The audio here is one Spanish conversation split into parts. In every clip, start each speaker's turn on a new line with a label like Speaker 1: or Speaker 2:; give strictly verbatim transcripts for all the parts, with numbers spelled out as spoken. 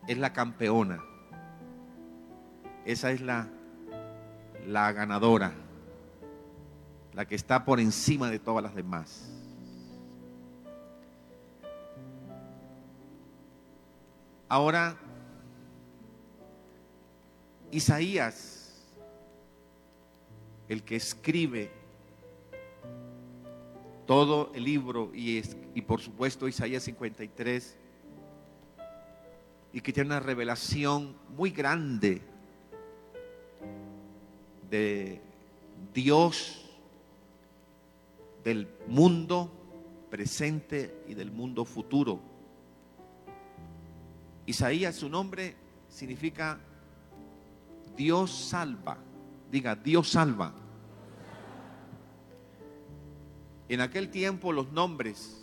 Speaker 1: es la campeona. Esa es la, la ganadora, la que está por encima de todas las demás. Ahora, Isaías, el que escribe todo el libro y, es, y por supuesto Isaías cincuenta y tres, y que tiene una revelación muy grande de Dios, del mundo presente y del mundo futuro. Isaías, su nombre significa Dios salva. Diga, Dios salva. En aquel tiempo los nombres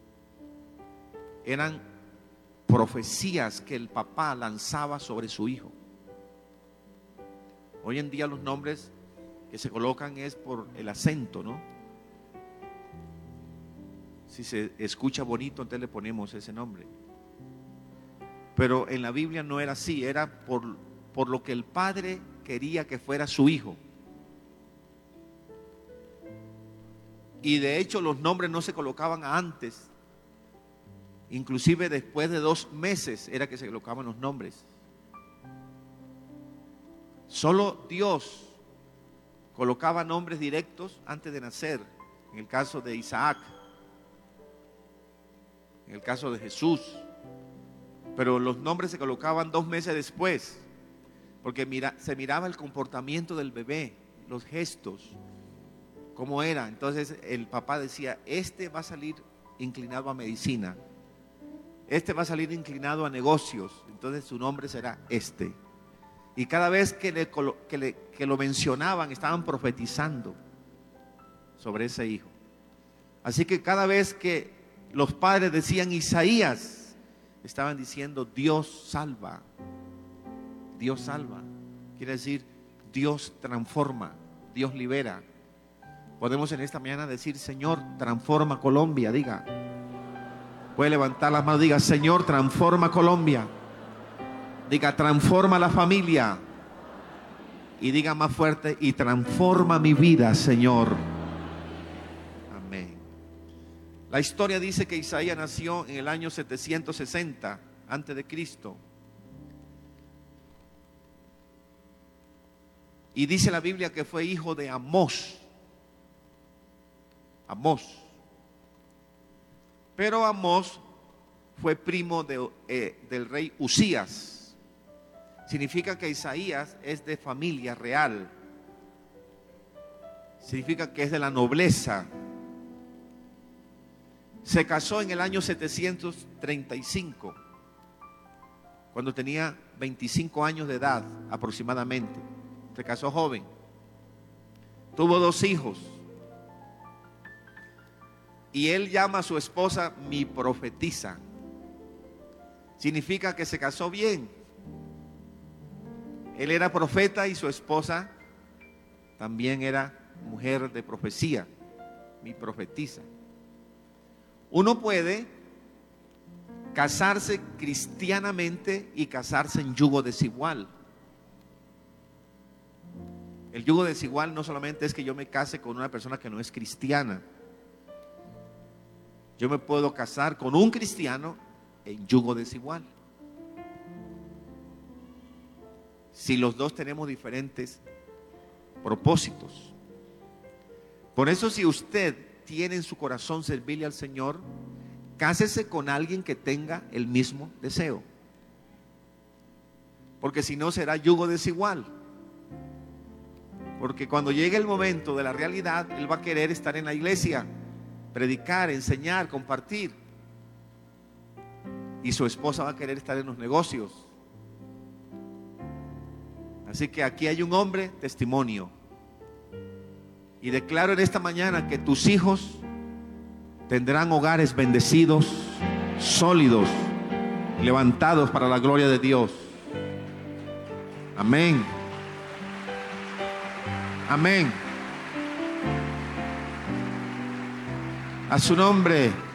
Speaker 1: eran profecías que el papá lanzaba sobre su hijo. Hoy en día los nombres que se colocan es por el acento, ¿no? Si se escucha bonito, entonces le ponemos ese nombre. Pero en la Biblia no era así, era por, por lo que el padre quería que fuera su hijo. Y de hecho los nombres no se colocaban antes. Inclusive después de dos meses era que se colocaban los nombres. Solo Dios colocaba nombres directos antes de nacer. En el caso de Isaac, en el caso de Jesús. Pero los nombres se colocaban dos meses después, porque mira, se miraba el comportamiento del bebé, los gestos, cómo era. Entonces el papá decía, este va a salir inclinado a medicina, este va a salir inclinado a negocios, entonces su nombre será este. Y cada vez que, le, que, le, que lo mencionaban, estaban profetizando sobre ese hijo. Así que cada vez que los padres decían Isaías, estaban diciendo Dios salva. Dios salva. Quiere decir Dios transforma, Dios libera. Podemos en esta mañana decir, Señor, transforma Colombia. Diga, puede levantar las manos, diga, Señor, transforma Colombia. Diga, transforma la familia. Y diga más fuerte, y transforma mi vida, Señor. Amén. La historia dice que Isaías nació en el año setecientos sesenta antes de Cristo. Y dice la Biblia que fue hijo de Amós. Amós. Pero Amós fue primo de, eh, del rey Usías. Significa que Isaías es de familia real. Significa que es de la nobleza. Se casó en el año setecientos treinta y cinco, cuando tenía veinticinco años de edad aproximadamente. Se casó joven. Tuvo dos hijos. Y él llama a su esposa mi profetisa. Significa que se casó bien. Él era profeta y su esposa también era mujer de profecía, mi profetisa. Uno puede casarse cristianamente y casarse en yugo desigual. El yugo desigual no solamente es que yo me case con una persona que no es cristiana. Yo me puedo casar con un cristiano en yugo desigual. Si los dos tenemos diferentes propósitos. Por eso, si usted tiene en su corazón servirle al Señor, cásese con alguien que tenga el mismo deseo. Porque si no será yugo desigual. Porque cuando llegue el momento de la realidad, él va a querer estar en la iglesia, predicar, enseñar, compartir. Y su esposa va a querer estar en los negocios. Así que aquí hay un hombre testimonio. Y declaro en esta mañana que tus hijos tendrán hogares bendecidos, sólidos, levantados para la gloria de Dios. Amén. Amén. A su nombre.